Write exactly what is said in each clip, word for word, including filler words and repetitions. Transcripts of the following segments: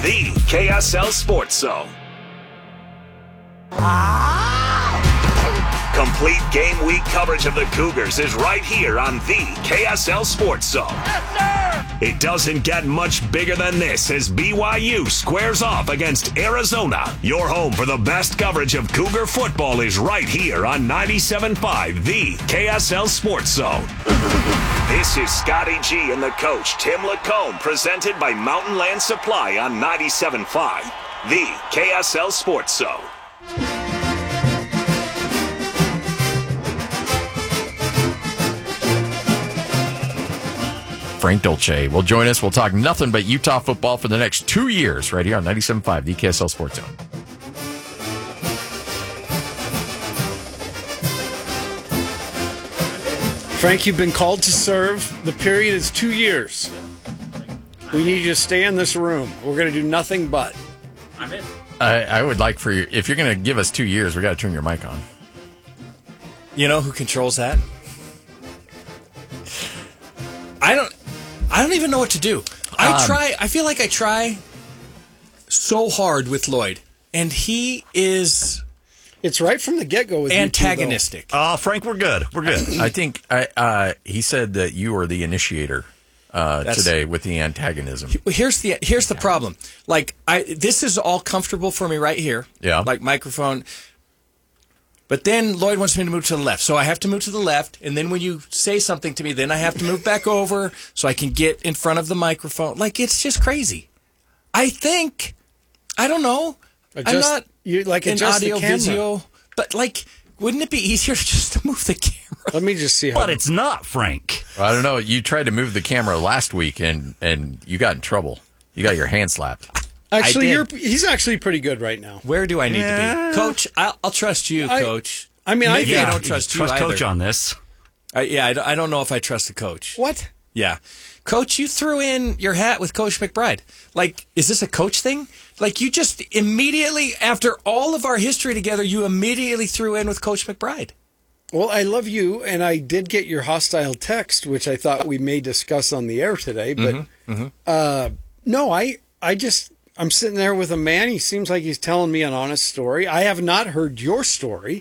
the K S L Sports Zone. Complete game week coverage of the Cougars is right here on the K S L Sports Zone. Yes, sir! It doesn't get much bigger than this as B Y U squares off against Arizona. Your home for the best coverage of Cougar football is right here on ninety-seven point five, the K S L Sports Zone. This is Scotty G and the coach, Tim Lacombe, presented by Mountain Land Supply on ninety-seven point five, the K S L Sports Zone. Frank Dolce will join us. We'll talk nothing but Utah football for the next two years right here on ninety-seven point five, the K S L Sports Zone. Frank, you've been called to serve. The period is two years. We need you to stay in this room. We're going to do nothing but. I'm in. I, I would like for you, if you're going to give us two years, we got to turn your mic on. You know who controls that? I don't. I don't even know what to do. I Um, try. I feel like I try so hard with Lloyd, and he is It's right from the get-go with antagonistic. Oh, Frank, we're good. We're good. I think I, uh, he said that you were the initiator uh, That's- today with the antagonism. Well, here's the here's the problem. Like I, this is all comfortable for me right here. Yeah. Like microphone. But then Lloyd wants me to move to the left, so I have to move to the left. And then when you say something to me, then I have to move back over so I can get in front of the microphone. Like it's just crazy. I think I don't know. Adjust- I'm not you like in adjust the audio camera. visual, but like, wouldn't it be easier just to move the camera? Let me just see how. But it's not, Frank. I don't know. You tried to move the camera last week, and, and you got in trouble. You got your hand slapped. Actually, I you're did. he's actually pretty good right now. Where do I need Yeah. to be, Coach? I'll, I'll trust you, I- Coach. I mean, I Maybe think- I don't trust you Trust either. Coach on this. I, yeah, I don't, I don't know if I trust the coach. What? Yeah. Coach, you threw in your hat with Coach McBride. Like, is this a coach thing? Like, you just immediately, after all of our history together, you immediately threw in with Coach McBride. Well, I love you, and I did get your hostile text, which I thought we may discuss on the air today. But Mm-hmm, Uh, no, I, I just, I'm sitting there with a man. He seems like he's telling me an honest story. I have not heard your story,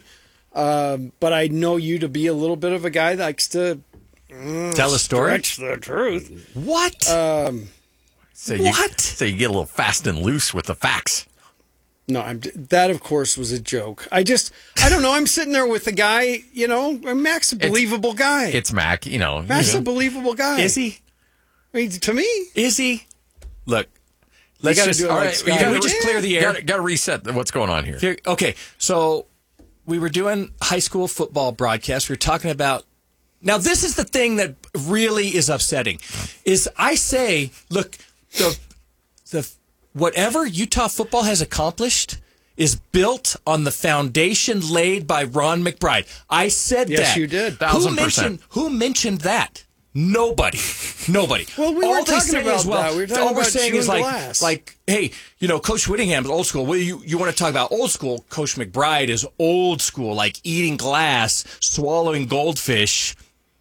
um, but I know you to be a little bit of a guy that likes to Tell a story. stretch the truth. What? Um, So you, What? So you get a little fast and loose with the facts. no, I'm, that of course was a joke. I just, I don't know. I'm sitting there with a guy. You know, Mac's a believable guy. It's Mac, you know. Mac's you a know. believable guy. Is he? I mean, to me, Is he? Look, let's gotta just, do it all like right, Scotty. can we just clear the air? Got to reset what's going on here. Here- Okay, so we were doing high school football broadcast. We were talking about. Now, this is the thing that really is upsetting. Is I say, look, the the whatever Utah football has accomplished is built on the foundation laid by Ron McBride. I said Yes, that. you did. Who Thousand mentioned? percent. Who mentioned that? Nobody. Nobody. Well, we All weren't they talking say about is, well, that. We were talking all we're about saying is chewing like, glass. like, hey, you know, Coach Whittingham's old school. Well, you, you want to talk about old school? Coach McBride is old school, like eating glass, swallowing goldfish.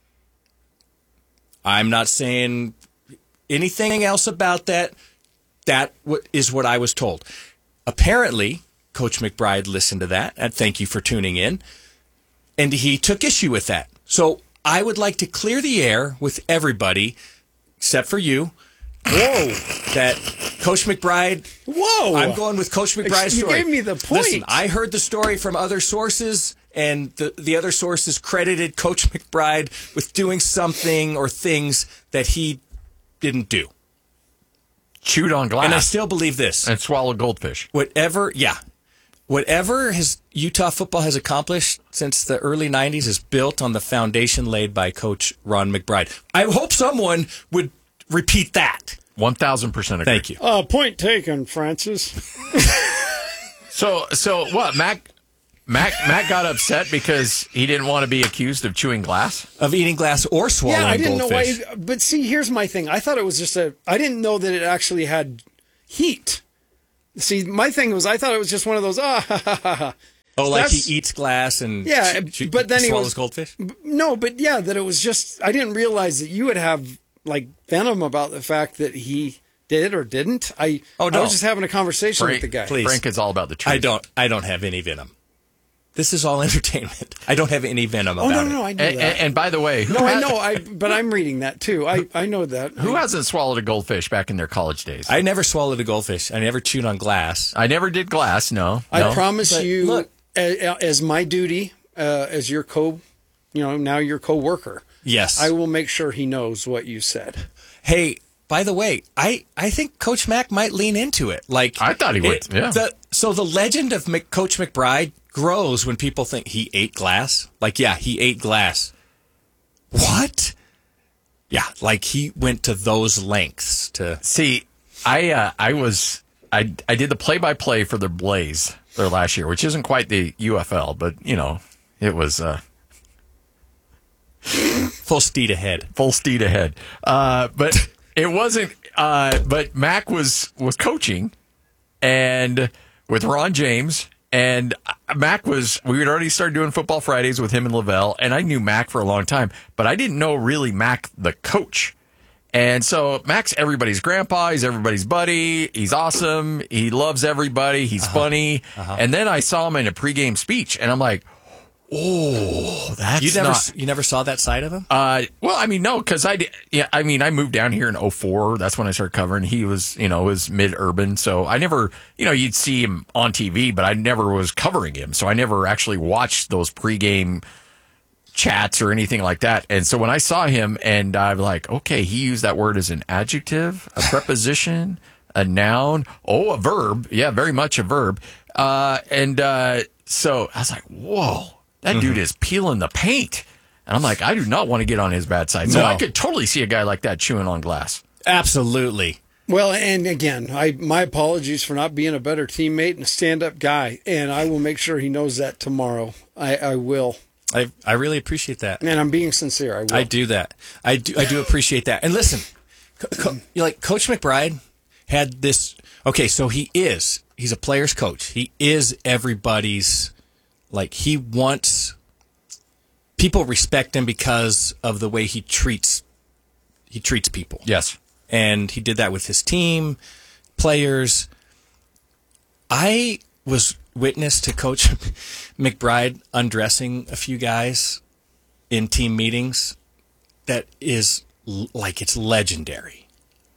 I'm not saying anything else about that. That wa- is what I was told. Apparently, Coach McBride listened to that, and thank you for tuning in. And he took issue with that. So I would like to clear the air with everybody, except for you. Whoa! That Coach McBride. whoa! I'm going with Coach McBride's You story. gave me the point. Listen, I heard the story from other sources, and the, the other sources credited Coach McBride with doing something or things that he didn't do. Chewed on glass. And I still believe this. and swallowed goldfish. Whatever, yeah. Whatever has Utah football has accomplished since the early nineties is built on the foundation laid by Coach Ron McBride. I hope someone would repeat that. one thousand percent agree. Thank you. Uh, point taken, Francis. So, so what? Mac, Mac, Mac got upset because he didn't want to be accused of chewing glass. Of eating glass or swallowing Yeah, I didn't goldfish. know why. But see, here's my thing. I thought it was just a. I didn't know that it actually had heat. See, my thing was I thought it was just one of those. Ah, ha, ha, ha, ha. Oh, like That's- he eats glass and Yeah, ch- ch- but then he swallows was- goldfish? No, but yeah, that it was just. I didn't realize that you would have like venom about the fact that he did or didn't. I, Oh, no. I was just having a conversation Frank, with the guy. please. Frank is all about the truth. I don't. I don't have any venom. This is all entertainment. I don't have any venom Oh, about no, it. no, no, I know And, that. and, and by the way, who, no, I ha- know, I, but I'm reading that too. I, I know that. who hasn't swallowed a goldfish back in their college days? I never swallowed a goldfish. I never chewed on glass. I never did glass. No, I no. promise But you, look- as, as my duty, uh, as your co, you know, now your co-worker, Yes. I will make sure he knows what you said. Hey, by the way, I, I think Coach Mack might lean into it. Like I thought he would, it- yeah. The, so the legend of Mc, Coach McBride grows when people think he ate glass. Like, yeah, he ate glass. What? Yeah, like he went to those lengths to. See, I uh, I was I I did the play by play for the Blaze their last year, which isn't quite the U F L, but you know it was uh, Full steed ahead. full steed ahead. Uh, but it wasn't. Uh, but Mac was was coaching, and with Ron James. And Mac was, we had already started doing Football Fridays with him and Lavelle, and I knew Mac for a long time, but I didn't know really Mac, the coach. And so Mac's everybody's grandpa, he's everybody's buddy, he's awesome, he loves everybody, he's uh-huh. funny. Uh-huh. And then I saw him in a pregame speech, and I'm like, oh, that's You never, not... you never saw that side of him? Uh, well, I mean, no, because I, did- yeah, I mean, I moved down here in oh four. That's when I started covering. He was, you know, was mid-urban. So I never, you know, you'd see him on T V, but I never was covering him. So I never actually watched those pregame chats or anything like that. And so when I saw him and I'm like, okay, he used that word as an adjective, a preposition, a noun. Oh, a verb. Yeah, very much a verb. Uh, and, uh, so I was like, whoa. That dude is peeling the paint. And I'm like, I do not want to get on his bad side. So No. I could totally see a guy like that chewing on glass. Absolutely. Well, and again, I my apologies for not being a better teammate and a stand-up guy, and I will make sure he knows that tomorrow. I, I will, I I really appreciate that. and I'm being sincere. I will. I do that. I do. I do appreciate that. And listen, co- co- you're like Coach McBride had this. Okay, so he is. He's a player's coach. He is everybody's. Like he wants people respect him because of the way he treats. He treats people. Yes. And he did that with his team, players. I was witness to Coach McBride undressing a few guys in team meetings. That is l- like it's legendary.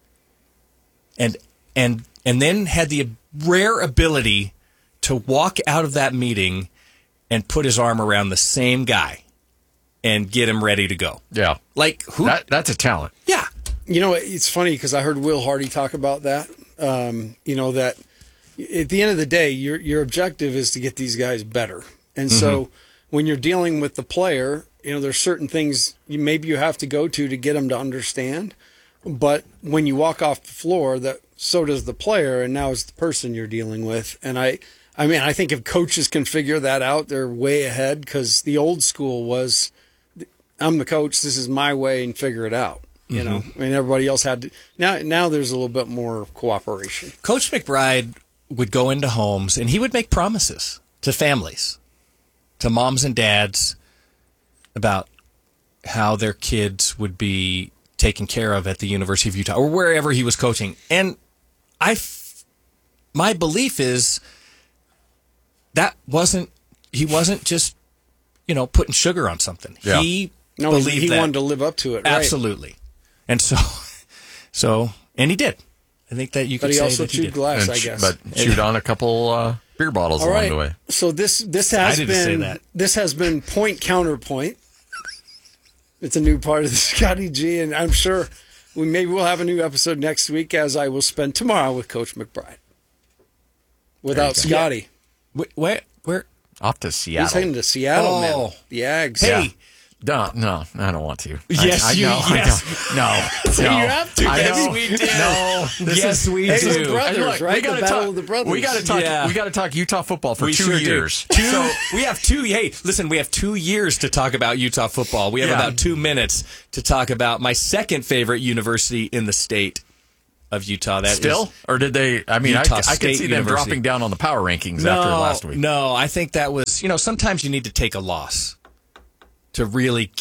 And and and then had the rare ability to walk out of that meeting and put his arm around the same guy and get him ready to go. Yeah. Like who? That, that's a talent. Yeah. You know, it's funny because I heard Will Hardy talk about that. Um, you know, that at the end of the day, your your objective is to get these guys better. And Mm-hmm. so when you're dealing with the player, you know, there's certain things you maybe you have to go to to get them to understand. But when you walk off the floor, that so does the player, and now it's the person you're dealing with. And I, I mean, I think if coaches can figure that out, they're way ahead because the old school was, I'm the coach, this is my way, and figure it out. You know, I mean, everybody else had to. Now, now there's a little bit more cooperation. Coach McBride would go into homes and he would make promises to families, to moms and dads, about how their kids would be taken care of at the University of Utah or wherever he was coaching. And I, f- my belief is that wasn't, he wasn't just, you know, putting sugar on something. Yeah. He No, he, believed he that. wanted to live up to it. Right? Absolutely. And so, so, and he did. I think that you could But he say also that he chewed did. glass, And I ch- guess. But chewed on a couple uh, beer bottles All along right. the way. So this this has I didn't say been that. this has been point counterpoint. It's a new part of the Scotty G, and I'm sure we maybe we'll have a new episode next week, as I will spend tomorrow with Coach McBride. Without go. Scotty, Where, where, where? Off to he's Seattle. heading to Seattle, Oh. man. The Ags. Hey, No, no, I don't want to. Yes, I, I you- know, yes. I know. No, no. you have to. I Yes, know. we do. No, this Yes, is, we Hey, do. we're brothers, And look, right? We gotta The battle talk, of the brothers. We got to talk. Yeah. We got to talk Utah football for we two sure years. do. Two. we have two. Hey, listen, we have two years to talk about Utah football. We have Yeah. about two minutes to talk about my second favorite university in the state of Utah. That Still, is- or did they? I mean, I, Utah I could State see them University. dropping down on the power rankings no, after last week. No, I think that was. You know, sometimes you need to take a loss to really get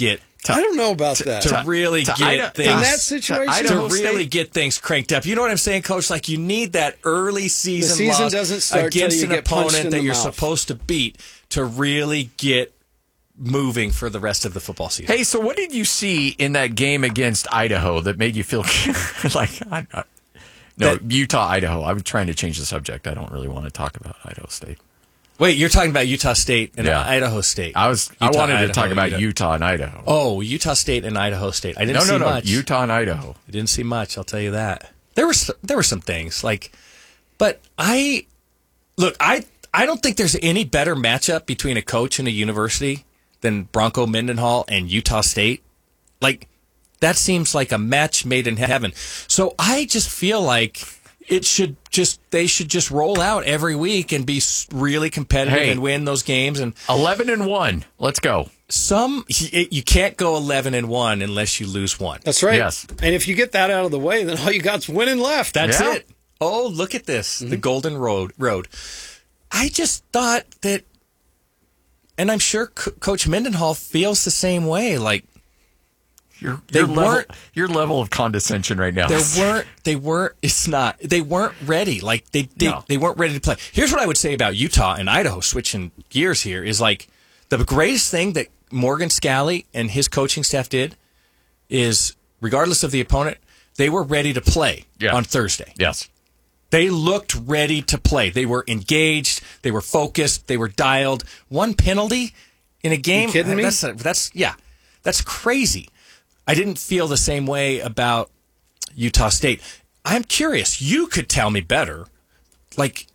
I don't know about that. to really to get Ida- things in that situation, to to Idaho really State- get things cranked up. You know what I'm saying, Coach? Like you need that early season, season loss doesn't start till against you an get punched opponent in that the you're mouth. supposed to beat to really get moving for the rest of the football season. Hey, so what did you see in that game against Idaho that made you feel like I, I, no That- Utah Idaho? I'm trying to change the subject. I don't really want to talk about Idaho State. Wait, you're talking about Utah State and Yeah. Idaho State. I was I Utah, wanted to Idaho, talk about Utah. Utah and Idaho. Oh, Utah State and Idaho State. I didn't no, see no, no, much. Utah and Idaho. I didn't see much. I'll tell you that. There were s- there were some things like, but I look. I I don't think there's any better matchup between a coach and a university than Bronco Mendenhall and Utah State. Like that seems like a match made in heaven. So I just feel like it should just they should just roll out every week and be s- really competitive Hey. and win those games. And Eleven and one. Let's go. some you can't go eleven and one unless you lose one. That's right. Yes. And if you get that out of the way, then all you got's winning left. That's Yeah. it. Oh, look at this. The Golden Road. Road. I just thought that, and I'm sure Co- Coach Mendenhall feels the same way. Like Your, They your level, weren't- your level of condescension right now. there weren't, they weren't. It's not. They weren't ready. Like they, they, No. they weren't ready to play. Here's what I would say about Utah and Idaho. Switching gears here is like the greatest thing that Morgan Scally and his coaching staff did is, regardless of the opponent, they were ready to play Yeah. on Thursday. Yes. They looked ready to play. They were engaged. They were focused. They were dialed. One penalty in a game. You kidding me? That's that's yeah. That's crazy. I didn't feel the same way about Utah State. I'm curious. You could tell me better. Like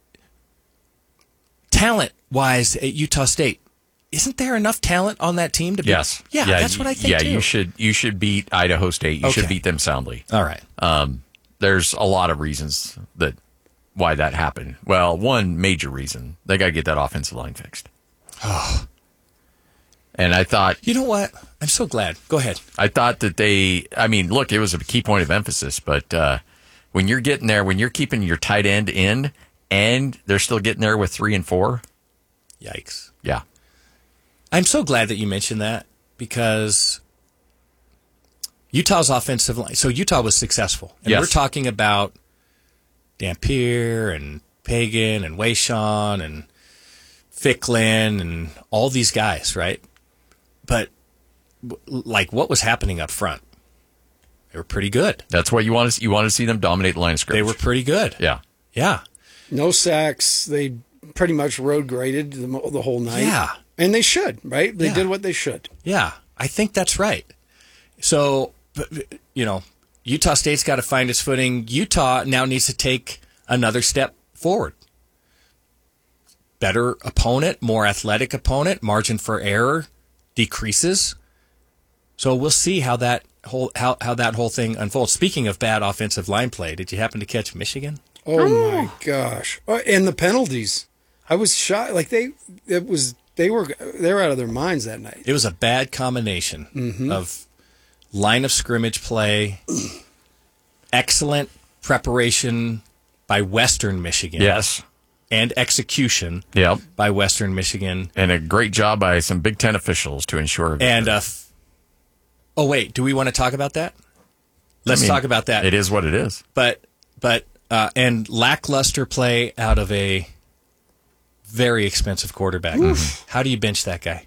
talent wise at Utah State, isn't there enough talent on that team to be? Yes. Yeah, that's what I think Yeah, too. you should you should beat Idaho State. You should Okay. beat them soundly. All right. Um, there's a lot of reasons that why that happened. Well, one major reason, they got to get that offensive line fixed. Oh. And I thought You know what? I'm so glad. Go ahead. I thought that they I mean, look, it was a key point of emphasis, but uh, when you're getting there, when you're keeping your tight end in and they're still getting there with three and four, Yikes. yeah. I'm so glad that you mentioned that because Utah's offensive line. So Utah was successful, and Yes. we're talking about Dampier and Pagan and Wayshawn and Ficklin and all these guys, right? But w- like, what was happening up front? They were pretty good. That's what you want to you want to see them dominate the line of They scrimmage. were pretty good. yeah. Yeah. No sacks. They pretty much road graded the, mo- the whole night. Yeah. And they should, right? They Yeah. did what they should. Yeah, I think that's right. So, b- b- you know, Utah State's got to find its footing. Utah now needs to take another step forward. Better opponent, more athletic opponent, margin for error decreases. So we'll see how that whole how, how that whole thing unfolds. Speaking of bad offensive line play, did you happen to catch Michigan? Oh my gosh! Oh, and the penalties. I was shocked. Like they, it was they were they were out of their minds that night. It was a bad combination Mm-hmm. of line of scrimmage play, excellent preparation by Western Michigan. Yes. And execution Yep. by Western Michigan. And a great job by some Big Ten officials to ensure. And uh, f- oh wait, do we want to talk about that? Let's I mean, talk about that. It is what it is. But but uh, and lackluster play out of a very expensive quarterback. How do you bench that guy?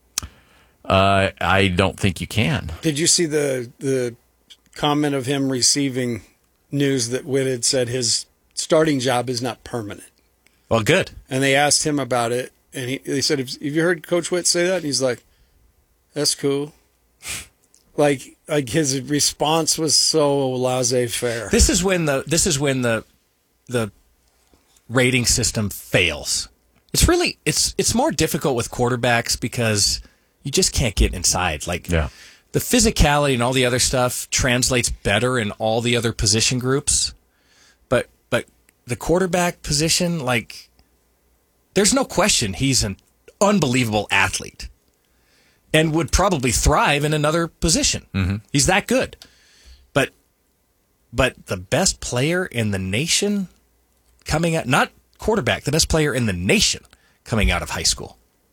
Uh, I don't think you can. Did you see the the comment of him receiving news that Witt had said his starting job is not permanent? Well, good. And they asked him about it, and he they said, "Have you heard Coach Witt say that?" And he's like, "That's cool." Like like his response was so laissez-faire. This is when the this is when the the rating system fails. It's really it's it's more difficult with quarterbacks because you just can't get inside. Like Yeah. the physicality and all the other stuff translates better in all the other position groups. But but the quarterback position, like there's no question he's an unbelievable athlete and would probably thrive in another position. Mm-hmm. He's that good. But but the best player in the nation coming out, not quarterback, the best player in the nation coming out of high school